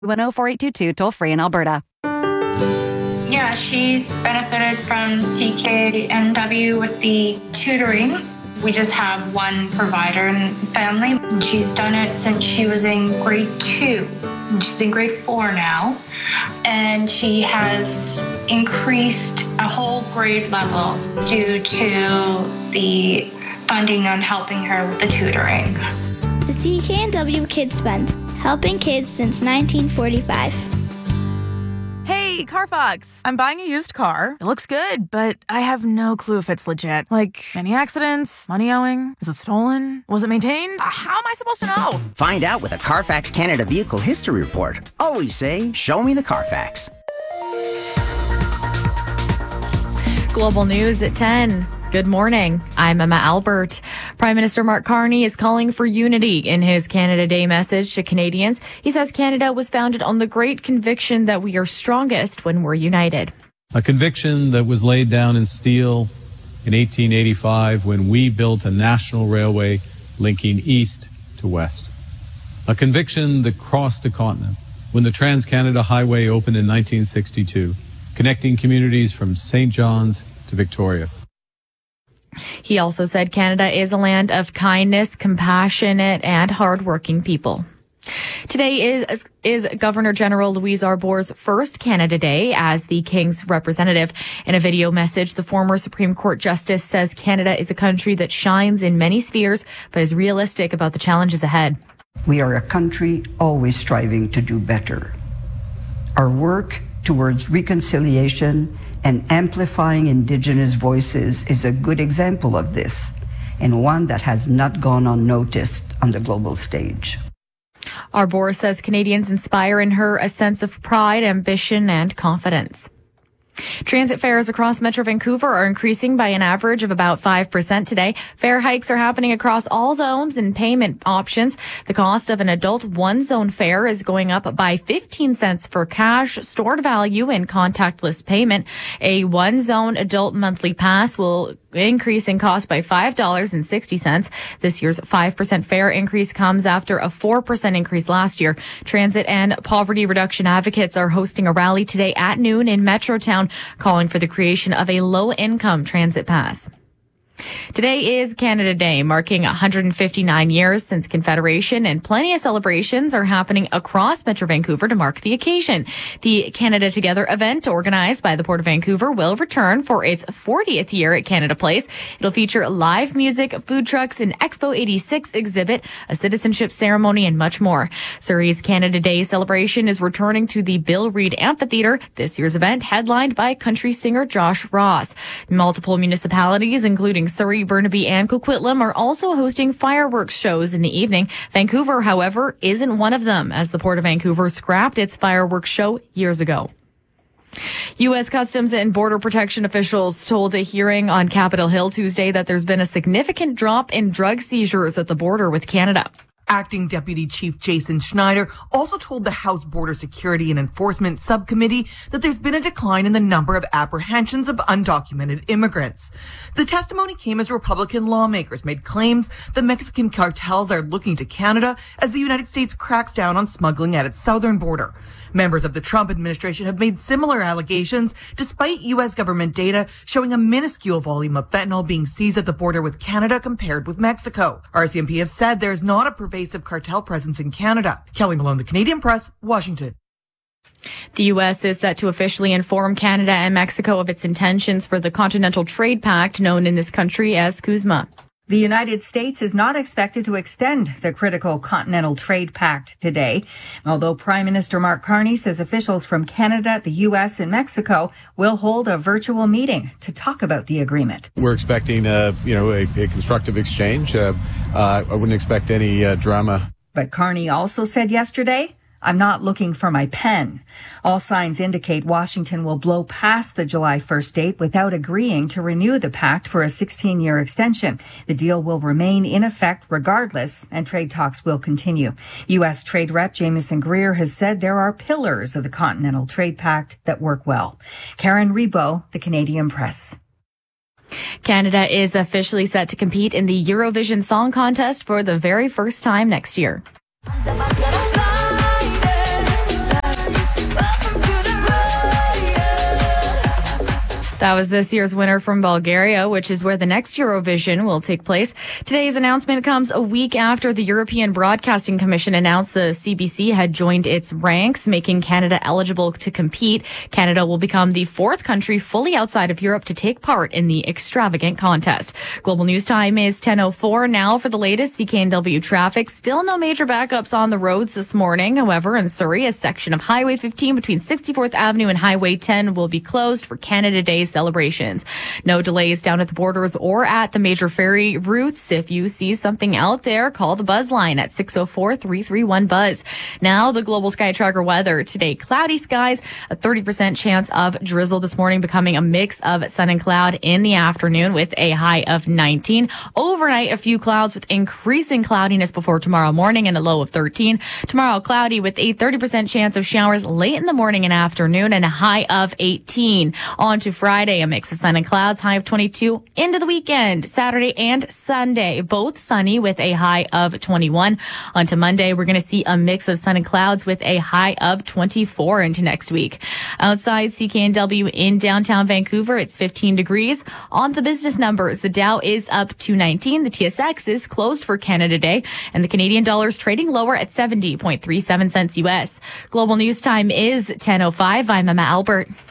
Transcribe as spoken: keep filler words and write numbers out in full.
one oh four eight two two, toll free in Alberta. Yeah, she's benefited from C K N W with the tutoring. We just have one provider in the family. She's done it since she was in grade two. She's in grade four now. And she has increased a whole grade level due to the funding on helping her with the tutoring. The C K N W Kids Fund, helping kids since nineteen forty-five. Hey, CarFox. I'm buying a used car. It looks good, but I have no clue if it's legit. Like, any accidents? Money owing? Is it stolen? Was it maintained? Uh, How am I supposed to know? Find out with a Carfax Canada Vehicle History Report. Always say, show me the Carfax. Global News at ten. Good morning. I'm Emma Albert. Prime Minister Mark Carney is calling for unity in his Canada Day message to Canadians. He says Canada was founded on the great conviction that we are strongest when we're united. A conviction that was laid down in steel in eighteen eighty-five when we built a national railway linking east to west. A conviction that crossed a continent when the Trans-Canada Highway opened in nineteen sixty-two, connecting communities from Saint John's to Victoria. He also said Canada is a land of kindness, compassionate, and hardworking people. Today is is Governor General Louise Arbour's first Canada Day as the King's representative. In a video message, the former Supreme Court Justice says Canada is a country that shines in many spheres, but is realistic about the challenges ahead. We are a country always striving to do better. Our work towards reconciliation and amplifying Indigenous voices is a good example of this, and one that has not gone unnoticed on the global stage. Arbour says Canadians inspire in her a sense of pride, ambition, and confidence. Transit fares across Metro Vancouver are increasing by an average of about five percent today. Fare hikes are happening across all zones and payment options. The cost of an adult one-zone fare is going up by fifteen cents for cash, stored value, and contactless payment. A one-zone adult monthly pass will increase in cost by five dollars and sixty cents. This year's five percent fare increase comes after a four percent increase last year. Transit and poverty reduction advocates are hosting a rally today at noon in Metrotown, calling for the creation of a low-income transit pass. Today is Canada Day, marking one hundred fifty-nine years since Confederation, and plenty of celebrations are happening across Metro Vancouver to mark the occasion. The Canada Together event, organized by the Port of Vancouver, will return for its fortieth year at Canada Place. It'll feature live music, food trucks, an Expo eighty-six exhibit, a citizenship ceremony, and much more. Surrey's Canada Day celebration is returning to the Bill Reid Amphitheatre. This year's event, headlined by country singer Josh Ross. Multiple municipalities, including Surrey, Burnaby, and Coquitlam, are also hosting fireworks shows in the evening. Vancouver, however, isn't one of them, as the Port of Vancouver scrapped its fireworks show years ago. U S Customs and Border Protection officials told a hearing on Capitol Hill Tuesday that there's been a significant drop in drug seizures at the border with Canada. Acting Deputy Chief Jason Schneider also told the House Border Security and Enforcement Subcommittee that there's been a decline in the number of apprehensions of undocumented immigrants. The testimony came as Republican lawmakers made claims that Mexican cartels are looking to Canada as the United States cracks down on smuggling at its southern border. Members of the Trump administration have made similar allegations, despite U S government data showing a minuscule volume of fentanyl being seized at the border with Canada compared with Mexico. R C M P have said there's not a pervasive cartel presence in Canada. Kelly Malone, The Canadian Press, Washington. The U S is set to officially inform Canada and Mexico of its intentions for the Continental Trade Pact, known in this country as CUSMA. The United States is not expected to extend the critical Continental Trade Pact today, although Prime Minister Mark Carney says officials from Canada, the U S, and Mexico will hold a virtual meeting to talk about the agreement. We're expecting, uh, you know, a, a constructive exchange. Uh, uh, I wouldn't expect any uh, drama. But Carney also said yesterday, I'm not looking for my pen. All signs indicate Washington will blow past the July first date without agreeing to renew the pact for a sixteen-year extension. The deal will remain in effect regardless, and trade talks will continue. U S. Trade Rep Jamieson Greer has said there are pillars of the Continental Trade Pact that work well. Karen Rebo, The Canadian Press. Canada is officially set to compete in the Eurovision Song Contest for the very first time next year. That was this year's winner from Bulgaria, which is where the next Eurovision will take place. Today's announcement comes a week after the European Broadcasting Commission announced the C B C had joined its ranks, making Canada eligible to compete. Canada will become the fourth country fully outside of Europe to take part in the extravagant contest. Global News Time is ten oh four now for the latest C K N W traffic. Still no major backups on the roads this morning. However, in Surrey, a section of Highway fifteen between sixty-fourth Avenue and Highway ten will be closed for Canada Day celebrations. No delays down at the borders or at the major ferry routes. If you see something out there, call the Buzz line at six oh four, three three one, BUZZ. Now, the Global Sky Tracker weather. Today, cloudy skies, a thirty percent chance of drizzle this morning, becoming a mix of sun and cloud in the afternoon with a high of nineteen. Overnight, a few clouds with increasing cloudiness before tomorrow morning and a low of thirteen. Tomorrow, cloudy with a thirty percent chance of showers late in the morning and afternoon and a high of eighteen. On to Friday. Friday, a mix of sun and clouds, high of twenty-two. Into the weekend, Saturday and Sunday, both sunny with a high of twenty-one. On to Monday, we're going to see a mix of sun and clouds with a high of twenty-four into next week. Outside C K N W in downtown Vancouver, it's fifteen degrees. On the business numbers, the Dow is up two nineteen. The T S X is closed for Canada Day, and the Canadian dollar is trading lower at seventy point three seven cents U S. Global News Time is ten oh five. I'm Emma Albert.